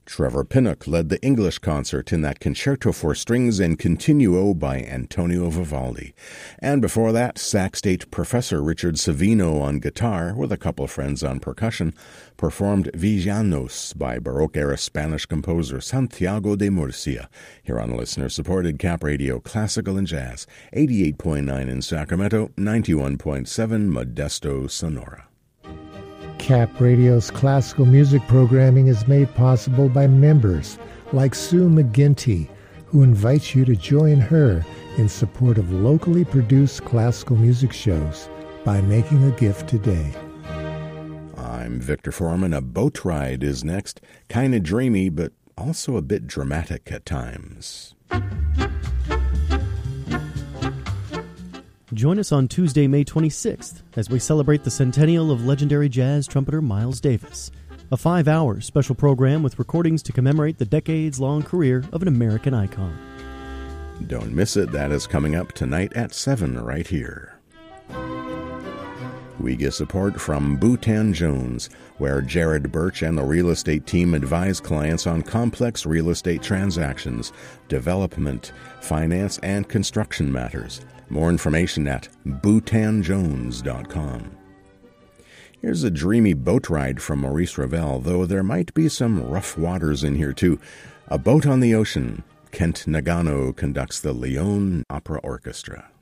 Trevor Pinnock led the English concert in that Concerto for Strings and Continuo by Antonio Vivaldi. And before that, Sac State professor Richard Savino on guitar, with a couple of friends on percussion, performed Villanos by Baroque-era Spanish composer Santiago de Murcia, here on listener-supported Cap Radio Classical and Jazz, 88.9 in Sacramento, 91.7 Modesto, Sonora. Cap Radio's classical music programming is made possible by members like Sue McGinty, who invites you to join her in support of locally produced classical music shows by making a gift today. I'm Victor Foreman. A boat ride is next. Kind of dreamy, but also a bit dramatic at times. Join us on Tuesday, May 26th, as we celebrate the centennial of legendary jazz trumpeter Miles Davis. A 5-hour special program with recordings to commemorate the decades-long career of an American icon. Don't miss it. That is coming up tonight at 7 right here. We get support from Bhutan Jones, where Jared Birch and the real estate team advise clients on complex real estate transactions, development, finance, and construction matters. More information at bhutanjones.com. Here's a dreamy boat ride from Maurice Ravel, though there might be some rough waters in here too. A Boat on the Ocean. Kent Nagano conducts the Lyon Opera Orchestra.